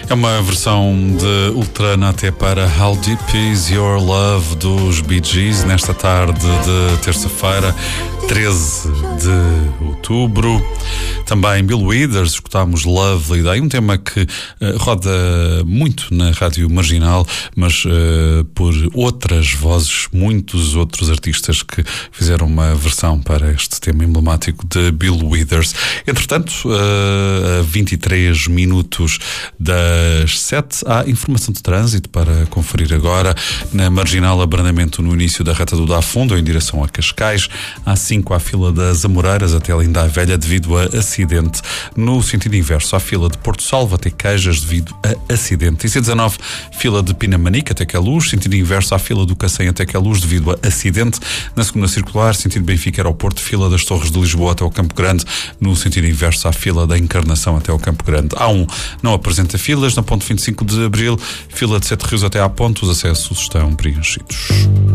É uma versão de Ultranaté para How Deep Is Your Love dos Bee Gees, nesta tarde de terça-feira, 13 de outubro. Também Bill Withers, escutámos Lovely Day, um tema que roda muito na Rádio Marginal, mas por outras vozes, muitos outros artistas que fizeram uma versão para este tema emblemático de Bill Withers. Entretanto, a 23 minutos das 7, há informação de trânsito para conferir agora. Na Marginal, abrandamento no início da reta do Dá Fundo, em direção a Cascais. Há 5 à fila das Amoreiras até Linda a Velha, devido a acidente. No sentido inverso, há fila de Porto Salvo até Queijas, devido a acidente. E C19, fila de Pinamanique até Queluz. Sentido inverso, há fila do Cacém até Queluz, devido a acidente. Na segunda circular, sentido Benfica Aeroporto, fila das Torres de Lisboa até ao Campo Grande. No sentido inverso, há fila da Encarnação até ao Campo Grande. A1 não apresenta filas. Na ponte 25 de Abril, fila de Sete Rios até à ponte. Os acessos estão preenchidos.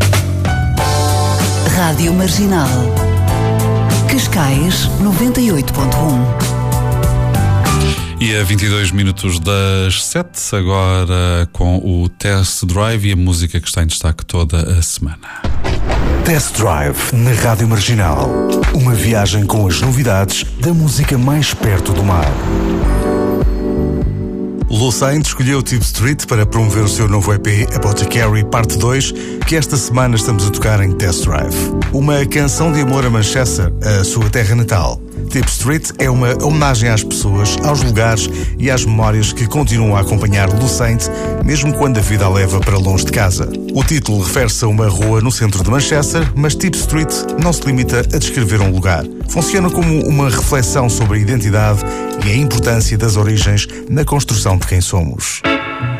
Rádio Marginal. Cascais 98.1. E a 22 minutos das 7, agora com o Test Drive e a música que está em destaque toda a semana. Test Drive na Rádio Marginal. Uma viagem com as novidades da música mais perto do mar. Lou Saint escolheu Tip Street para promover o seu novo EP Apothecary Parte 2, que esta semana estamos a tocar em Test Drive. Uma canção de amor a Manchester, a sua terra natal. Tip Street é uma homenagem às pessoas, aos lugares e às memórias que continuam a acompanhar Lou Saint, mesmo quando a vida a leva para longe de casa. O título refere-se a uma rua no centro de Manchester, mas Tip Street não se limita a descrever um lugar. Funciona como uma reflexão sobre a identidade e a importância das origens na construção de quem somos.